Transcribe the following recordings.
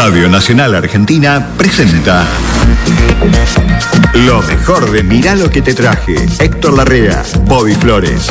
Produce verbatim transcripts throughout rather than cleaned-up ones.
Radio Nacional Argentina presenta lo mejor de Mirá lo que te traje. Héctor Larrea, Bobby Flores.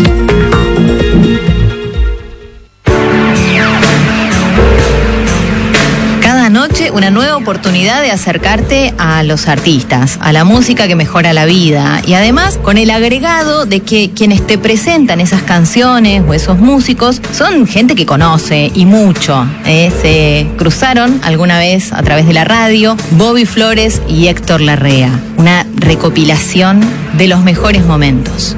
Noche, una nueva oportunidad de acercarte a los artistas, a la música que mejora la vida, y además con el agregado de que quienes te presentan esas canciones o esos músicos son gente que conoce y mucho. Eh, se cruzaron alguna vez a través de la radio Bobby Flores y Héctor Larrea, una recopilación de los mejores momentos.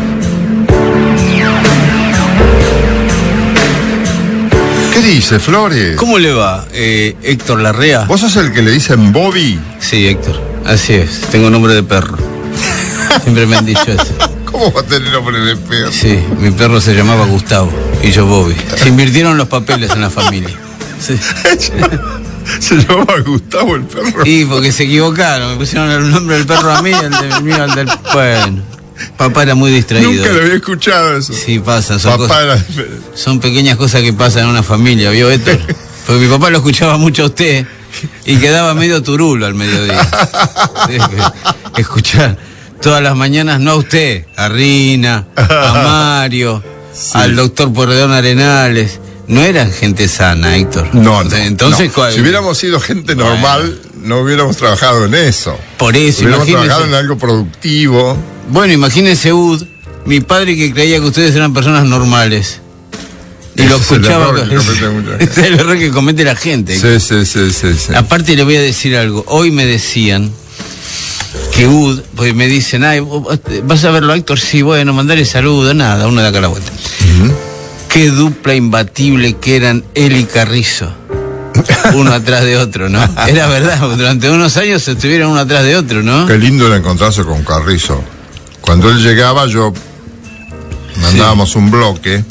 ¿Qué dice, Flores? ¿Cómo le va, eh, Héctor Larrea? ¿Vos sos el que le dicen Bobby? Sí, Héctor, así es. Tengo nombre de perro. Siempre me han dicho eso. ¿Cómo va a tener nombre de perro? Sí, mi perro se llamaba Gustavo y yo Bobby. Se invirtieron los papeles en la familia. Sí. ¿Se llamaba Gustavo el perro? Sí, porque se equivocaron. Me pusieron el nombre del perro a mí y el del mío al del... Bueno, papá era muy distraído. Nunca lo había escuchado eso. Sí, pasa. Son, papá cosas, era... son pequeñas cosas que pasan en una familia, ¿vio, Héctor? Porque mi papá lo escuchaba mucho a usted y quedaba medio turulo al mediodía. Sí, que escuchar todas las mañanas, no a usted, a Rina, a Mario, sí, al doctor Porredón Arenales. No eran gente sana, Héctor. No, no. Entonces, no. ¿cuál? Si hubiéramos sido gente bueno. normal, no hubiéramos trabajado en eso. Por eso, hubiéramos imagínese. trabajado en algo productivo. Bueno, imagínese, Ud, mi padre que creía que ustedes eran personas normales. Y lo escuchaba. Es el error que comete la gente. Sí, sí, sí, sí, sí. Aparte le voy a decir algo. Hoy me decían que Ud, pues me dicen, ay, ¿vas a verlo, Héctor? Sí, bueno, mandarle saludos, nada, uno de acá a la vuelta. Uh-huh. Qué dupla imbatible que eran él y Carrizo. Uno atrás de otro, ¿no? Era verdad, durante unos años estuvieron uno atrás de otro, ¿no? Qué lindo era encontrarse con Carrizo. Cuando él llegaba, yo mandábamos sí. un bloque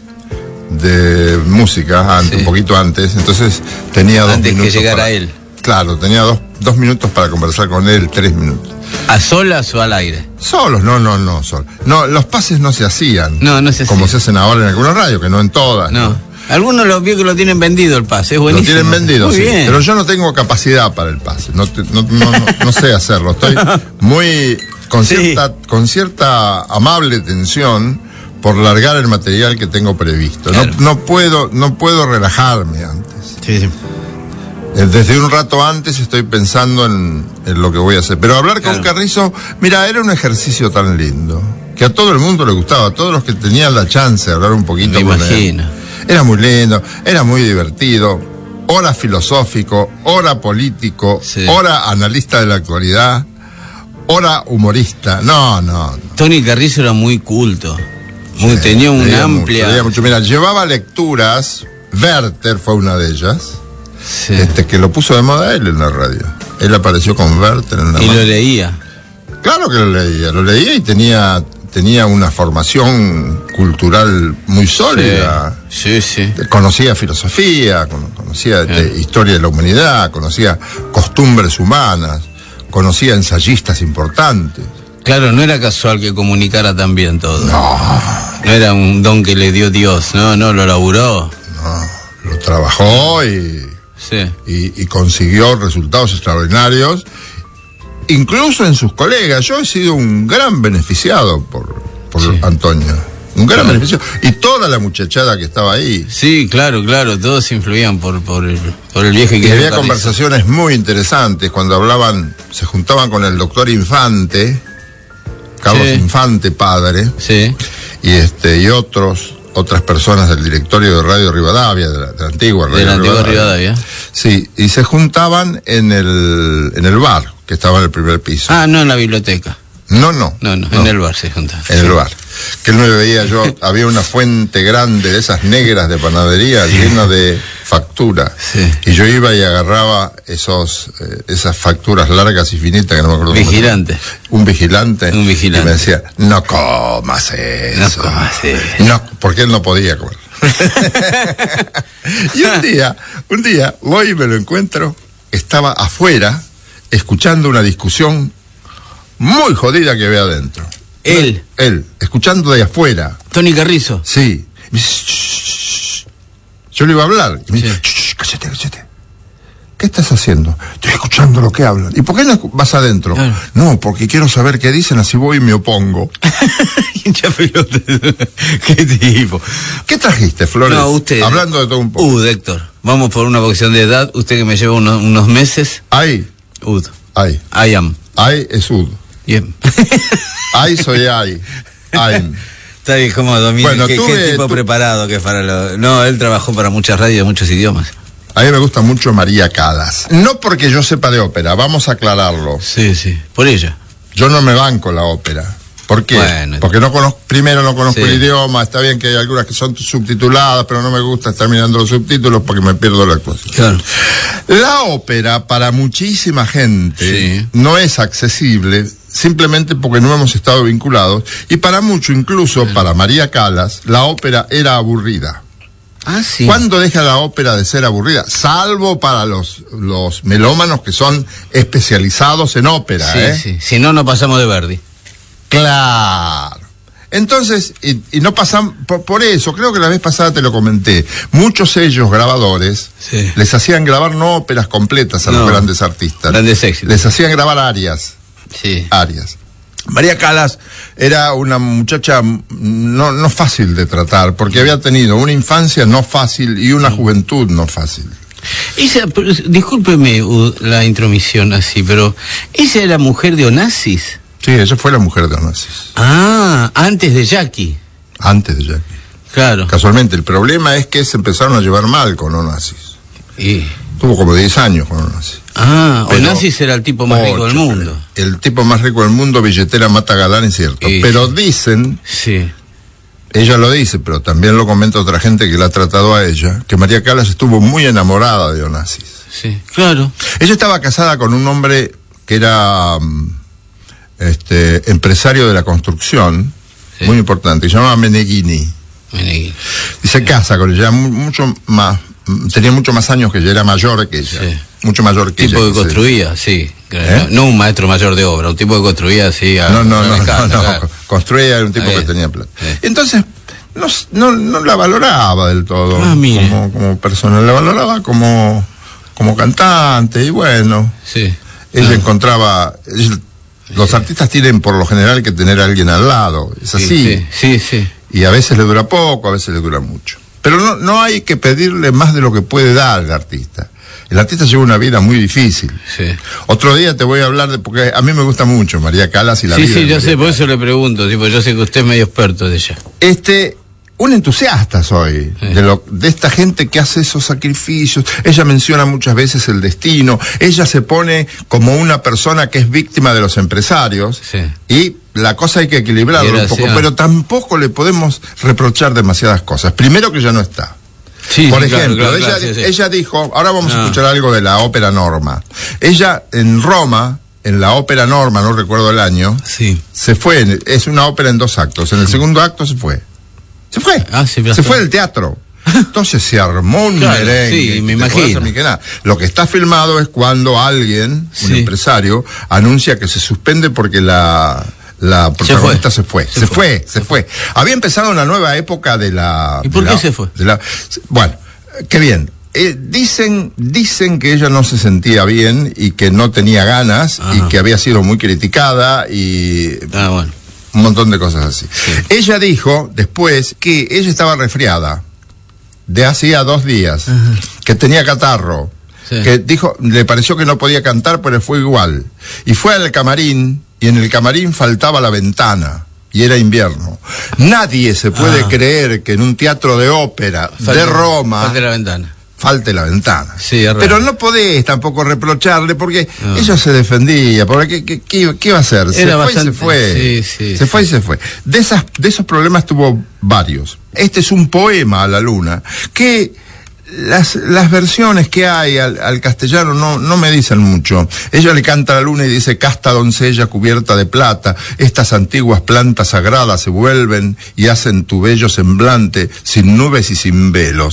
de música antes, sí. un poquito antes, entonces tenía dos antes minutos. Antes que llegara para, él. Claro, tenía dos, dos minutos para conversar con él, tres minutos. ¿A solas o al aire? Solos, no, no, no, solos. No, los pases no se hacían. No, no se hacían. Como se hacen ahora en algunas radios, que no en todas. No. ¿no? Algunos los vio que lo tienen vendido el pase, es buenísimo. Lo tienen vendido, muy sí. Bien. Pero yo no tengo capacidad para el pase. No, te, no, no, no, no sé hacerlo. Estoy muy con cierta, sí. con cierta amable tensión por largar el material que tengo previsto. Claro. No, no puedo, no puedo relajarme antes. Sí, sí. Desde un rato antes estoy pensando en, en lo que voy a hacer. Pero hablar con claro. Carrizo, mira, era un ejercicio tan lindo, que a todo el mundo le gustaba, a todos los que tenían la chance de hablar un poquito Me con imagino. él. Era muy lindo, era muy divertido, ora filosófico, ora político, sí. ora analista de la actualidad, ora humorista. No, no. no. Tony Carrizo era muy culto, muy, sí, tenía una amplia... Mucho, mucho. Mira, llevaba lecturas, Werther fue una de ellas. Sí. Este, que lo puso de moda él en la radio. Él apareció con Werther en la Y mano. lo leía. Claro que lo leía, lo leía y tenía, tenía una formación cultural muy sólida. Sí, sí. sí. Conocía filosofía, conocía sí. de, historia de la humanidad, conocía costumbres humanas, conocía ensayistas importantes. Claro, no era casual que comunicara tan bien todo. No. No era un don que le dio Dios, no, no, lo laburó. No, lo trabajó y... Sí. Y, y consiguió resultados extraordinarios, incluso en sus colegas. Yo he sido un gran beneficiado por, por sí. Antonio, un gran claro. beneficiado. Y toda la muchachada que estaba ahí. Sí, claro, claro, todos influían por, por, el, por el viaje que y había conversaciones muy interesantes cuando hablaban, se juntaban con el doctor Infante, Carlos sí. Infante, padre, sí. y este, y otros. otras personas del directorio de Radio Rivadavia, de la, de la antigua Radio de la antigua Rivadavia. Rivadavia. Sí, y se juntaban en el, en el bar, que estaba en el primer piso. Ah, no en la biblioteca. No, no. No, no, no. en el bar se juntaban. En sí. el bar. Que él me veía yo, había una fuente grande de esas negras de panadería, sí. llena de factura. Sí. Y yo iba y agarraba esos, eh, esas facturas largas y finitas que no me acuerdo. Vigilante. Un vigilante. Un vigilante. Y me decía, no comas eso. No comas eso. No, porque él no podía comer. Y un día, un día voy y me lo encuentro, estaba afuera, escuchando una discusión muy jodida que había adentro. Él. Él, escuchando de afuera. Tony Carrizo. Sí. Me dice, shh, shh. Yo le iba a hablar. Y me dice, sí. shh, cállate, cállate. ¿qué estás haciendo? Estoy escuchando lo que hablan. ¿Y por qué no vas adentro? Claro. No, porque quiero saber qué dicen, así voy y me opongo. Hincha pelota. Qué tipo. ¿Qué trajiste, Flores? No, usted. Hablando de todo un poco. Ud, Héctor. Vamos por una cuestión de edad. Usted que me lleva unos, unos meses. Ay, Ud. ay. I am. Ay es Ud. Bien. Ay soy ay. Ay. Está bien, como domina. Bueno, ¿Qué, tuve- qué tipo tu- preparado que para lo... No, él trabajó para muchas radios de muchos idiomas. A mí me gusta mucho María Callas. No porque yo sepa de ópera, vamos a aclararlo. Sí, sí. Por ella. Yo no me banco la ópera. ¿Por qué? Bueno. Porque no conozco, primero no conozco Sí. el idioma, está bien que hay algunas que son subtituladas, pero no me gusta estar mirando los subtítulos porque me pierdo la actuación. Claro. La ópera, para muchísima gente, Sí. no es accesible, simplemente porque no hemos estado vinculados, y para mucho, incluso para María Callas, la ópera era aburrida. Ah, sí. ¿Cuándo deja la ópera de ser aburrida? Salvo para los, los melómanos que son especializados en ópera, Sí, ¿eh? sí. Si no, no pasamos de Verdi. Claro. Entonces, y, y no pasan, por, por eso, creo que la vez pasada te lo comenté, muchos sellos grabadores Sí. les hacían grabar no óperas completas a No. los grandes artistas. Grandes éxitos. Les hacían grabar arias, Sí. arias. María Callas era una muchacha no, no fácil de tratar, porque había tenido una infancia no fácil y una juventud no fácil. Ella, pero, discúlpeme uh, la intromisión así, pero ¿ella era mujer de Onassis? Sí, ella fue la mujer de Onassis, Ah, antes de Jackie. antes de Jackie. Claro. Casualmente, el problema es que se empezaron a llevar mal con Onassis. Y, Tuvo como diez años con Onassis. ah, Pero- Onassis era el tipo más rico del Ocho, mundo. El tipo más rico del mundo, billetera mata galán, es cierto. Y- Pero dicen, Sí. ella lo dice, pero también lo comenta otra gente que la ha tratado a ella, que María Callas estuvo muy enamorada de Onassis. Sí, claro. Ella estaba casada con un hombre que era mm, este empresario de la construcción, Sí. muy importante, que se llamaba Meneghini. Meneghini. Y se casa con ella, mu- mucho más, mm, tenía mucho más años que ella, era mayor que ella. Sí. Mucho mayor que Tipo ella. que se- construía, sí. ¿Eh? No, no un maestro mayor de obra, un tipo que construía así. A, No, no, a no, escala, no, no. claro. Construía, era un tipo Ahí. que tenía plata. Sí. Entonces, no, s- no, no la valoraba del todo Ah, mire. como, como persona, la valoraba como, como cantante, y bueno, Sí. ella Ah, encontraba, ella- los artistas tienen por lo general que tener a alguien al lado, es así, sí, sí, sí. y a veces le dura poco, a veces le dura mucho. Pero no, no hay que pedirle más de lo que puede dar el artista. El artista lleva una vida muy difícil. Sí, Otro día te voy a hablar de, porque a mí me gusta mucho María Callas y la sí, vida sí, de yo María sé, por Callas. eso le pregunto, tipo, yo sé que usted es medio experto de ella. Este, un entusiasta soy Sí. de lo, de esta gente que hace esos sacrificios. Ella menciona muchas veces el destino. Ella se pone como una persona que es víctima de los empresarios. Sí. Y la cosa hay que equilibrarlo Y era un poco, así, ah. pero tampoco le podemos reprochar demasiadas cosas. Primero que ya no está. Sí, Por sí, claro, ejemplo, claro, ella, claro, sí, sí. ella dijo, ahora vamos a Ah. escuchar algo de la ópera Norma. Ella en Roma, en la ópera Norma, no recuerdo el año, Sí. se fue, en- es una ópera en dos actos. En el segundo acto se fue. Se fue. Ah, sí, pero se está- fue del teatro. Entonces se armó un Claro, merengue. sí, que me te imagino. acuerdas, ni que nada. Lo que está filmado es cuando alguien, un Sí. empresario, anuncia que se suspende porque la, la protagonista se fue. Se, Se fue, fue. se fue. Había empezado una nueva época de la... ¿Y por de qué la- se fue? de la- bueno, qué bien. Eh, dicen, dicen que ella no se sentía bien y que no tenía ganas y Ajá. que había sido muy criticada y Ah, bueno. un montón de cosas así. Ella dijo después que ella estaba resfriada de hacía dos días, que tenía catarro, Sí. que dijo, le pareció que no podía cantar, pero fue igual. Y fue al camarín, y en el camarín faltaba la ventana. Y era invierno. Nadie se puede Ah. creer que en un teatro de ópera de Falta- Roma falta la ventana. falte la ventana. Sí, es raro. Pero no podés tampoco reprocharle porque No. ella se defendía, porque ¿qué, qué, qué iba a hacer? Se Era fue bastante- y se fue. sí, sí, se sí. fue y se fue. De esas, de esos problemas tuvo varios. Este es un poema a la luna que las, las versiones que hay al, al castellano no, no me dicen mucho. Ella le canta a la luna y dice: casta doncella cubierta de plata, estas antiguas plantas sagradas se vuelven y hacen tu bello semblante sin nubes y sin velos.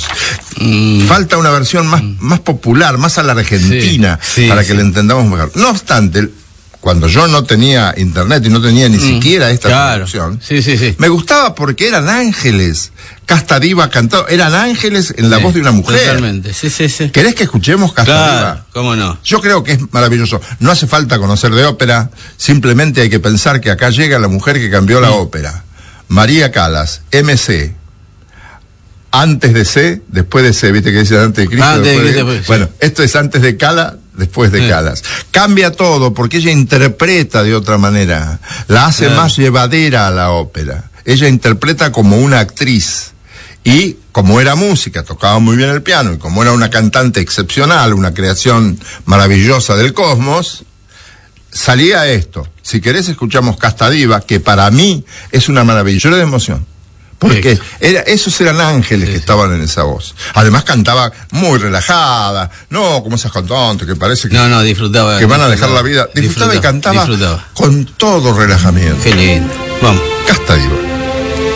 Mm. Falta una versión más, más popular, más a la argentina, Sí, sí, para sí. que la entendamos mejor. No obstante, cuando yo no tenía internet y no tenía ni mm, siquiera esta claro. producción, sí, sí, sí. me gustaba porque eran ángeles. Casta Diva cantó, eran ángeles en la sí, voz de una mujer. Totalmente, sí, sí, sí. ¿Querés que escuchemos Casta claro, Diva? ¿Cómo no? Yo creo que es maravilloso. No hace falta conocer de ópera, simplemente hay que pensar que acá llega la mujer que cambió la mm. ópera. María Callas, M C. Antes de C, después de C, ¿viste que dice antes de Cristo? Antes después de, de... después, sí. Bueno, esto es antes de Cala, después de sí. Calas. Cambia todo porque ella interpreta de otra manera, la hace claro. más llevadera a la ópera. Ella interpreta como una actriz y como era música, tocaba muy bien el piano y como era una cantante excepcional, una creación maravillosa del cosmos, salía esto. Si querés escuchamos Casta Diva, que para mí es una maravilla. Yo era de emoción. Porque era, esos eran ángeles sí, que sí. estaban en esa voz. Además cantaba muy relajada, no como esas cantantes que parece que, no, no, disfrutaba, que van a dejar disfrutaba, la vida. Disfrutaba, disfrutaba y cantaba disfrutaba. con todo relajamiento. Qué lindo. Vamos. Casta Diva.